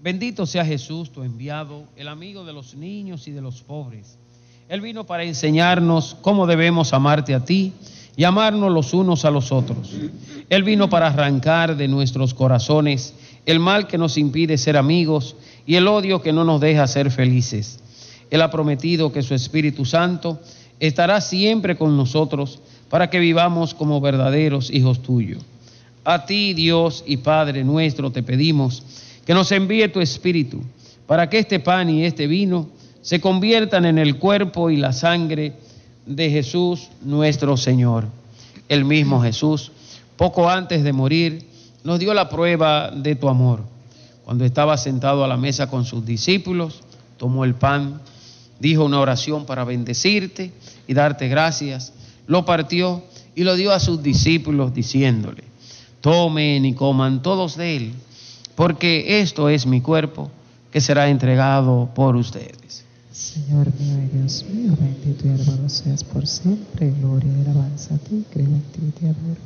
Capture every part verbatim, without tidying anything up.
Bendito sea Jesús, tu enviado, el amigo de los niños y de los pobres. Él vino para enseñarnos cómo debemos amarte a ti y amarnos los unos a los otros. Él vino para arrancar de nuestros corazones el mal que nos impide ser amigos y el odio que no nos deja ser felices. Él ha prometido que su Espíritu Santo estará siempre con nosotros para que vivamos como verdaderos hijos tuyos. A ti, Dios y Padre nuestro, te pedimos que nos envíe tu Espíritu para que este pan y este vino se conviertan en el cuerpo y la sangre de Jesús nuestro Señor. El mismo Jesús, poco antes de morir, nos dio la prueba de tu amor. Cuando estaba sentado a la mesa con sus discípulos, tomó el pan, dijo una oración para bendecirte y darte gracias, lo partió y lo dio a sus discípulos diciéndole: tomen y coman todos de él, porque esto es mi cuerpo que será entregado por ustedes. Señor mío y Dios mío, bendito y alabado seas por siempre. Gloria y alabanza a ti, creo en ti y te adoro.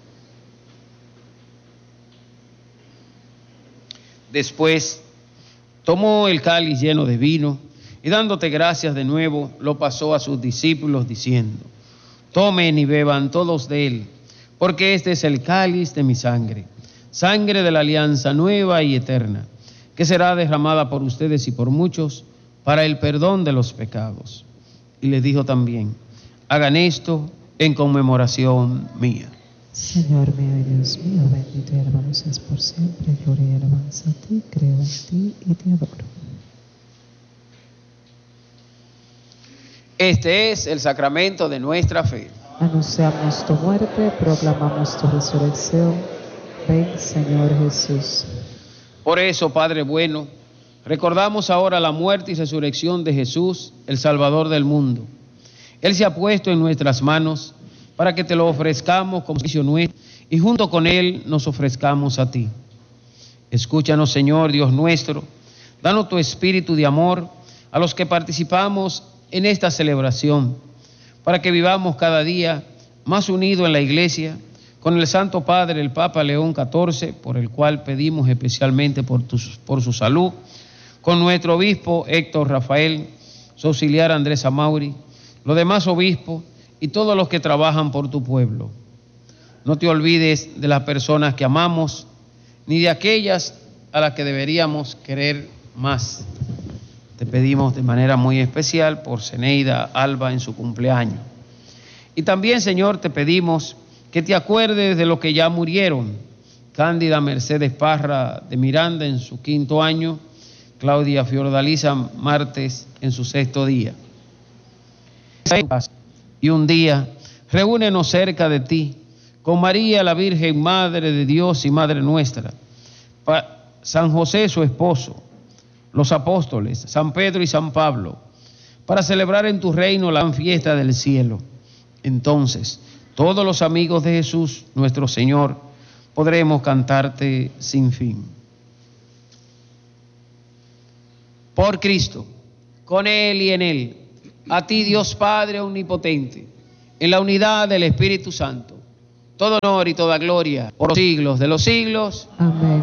Después tomó el cáliz lleno de vino y dándote gracias de nuevo, lo pasó a sus discípulos diciendo: tomen y beban todos de él, porque este es el cáliz de mi sangre, sangre de la alianza nueva y eterna, que será derramada por ustedes y por muchos para el perdón de los pecados. Y les dijo también: hagan esto en conmemoración mía. Señor mío y Dios mío, bendito y alabado seas por siempre. Gloria y alabanza a ti, creo en ti y te adoro. Este es el sacramento de nuestra fe. Anunciamos tu muerte, proclamamos tu resurrección. Ven, Señor Jesús. Por eso, Padre bueno, recordamos ahora la muerte y resurrección de Jesús, el Salvador del mundo. Él se ha puesto en nuestras manos para que te lo ofrezcamos como servicio nuestro y junto con Él nos ofrezcamos a ti. Escúchanos, Señor Dios nuestro, danos tu espíritu de amor a los que participamos en esta celebración, para que vivamos cada día más unidos en la Iglesia, con el Santo Padre, el Papa León catorce, por el cual pedimos especialmente por, tu, por su salud, con nuestro obispo Héctor Rafael, su auxiliar Andrés Amauri, los demás obispos y todos los que trabajan por tu pueblo. No te olvides de las personas que amamos, ni de aquellas a las que deberíamos querer más. Te pedimos de manera muy especial por Zeneida Alba en su cumpleaños. Y también, Señor, te pedimos que te acuerdes de los que ya murieron: Cándida Mercedes Parra de Miranda en su quinto año, Claudia Fiordalisa Martes en su sexto día. Y un día, reúnenos cerca de ti, con María, la Virgen, Madre de Dios y Madre nuestra, San José, su esposo, los apóstoles, San Pedro y San Pablo, para celebrar en tu reino la gran fiesta del cielo. Entonces, todos los amigos de Jesús, nuestro Señor, podremos cantarte sin fin. Por Cristo, con Él y en Él, a ti, Dios Padre omnipotente, en la unidad del Espíritu Santo, todo honor y toda gloria por los siglos de los siglos. Amén.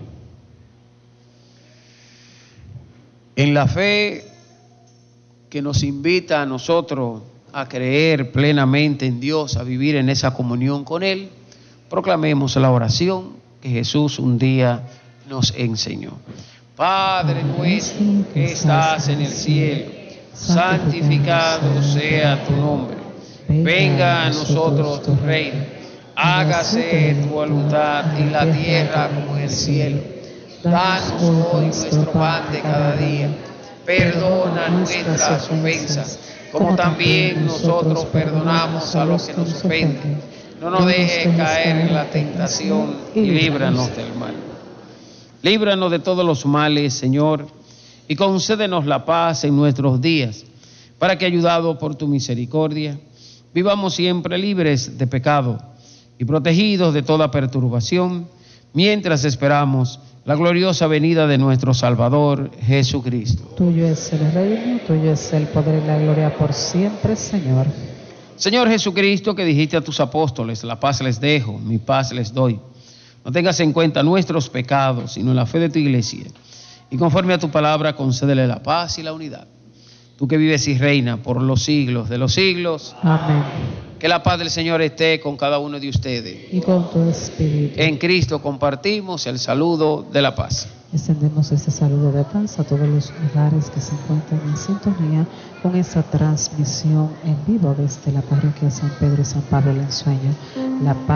En la fe que nos invita a nosotros a creer plenamente en Dios, a vivir en esa comunión con Él, proclamemos la oración que Jesús un día nos enseñó. Padre nuestro que estás en el cielo, santificado sea tu nombre. Venga a nosotros tu reino. Hágase tu voluntad en la tierra como en el cielo. Danos hoy nuestro pan de cada día. Perdona nuestras ofensas, como también nosotros perdonamos a los que nos ofenden. No nos dejes caer en la tentación y líbranos del mal. Líbranos de todos los males, Señor, y concédenos la paz en nuestros días, para que, ayudados por tu misericordia, vivamos siempre libres de pecado y protegidos de toda perturbación, mientras esperamos la gloriosa venida de nuestro Salvador Jesucristo. Tuyo es el reino, tuyo es el poder y la gloria por siempre, Señor. Señor Jesucristo, que dijiste a tus apóstoles: la paz les dejo, mi paz les doy. No tengas en cuenta nuestros pecados, sino la fe de tu iglesia, y conforme a tu palabra concédele la paz y la unidad. Tú que vives y reinas por los siglos de los siglos. Amén. Que la paz del Señor esté con cada uno de ustedes. Y con tu espíritu. En Cristo compartimos el saludo de la paz. Extendemos este saludo de paz a todos los hogares que se encuentran en sintonía con esta transmisión en vivo desde la parroquia San Pedro y San Pablo el Ensueño. La paz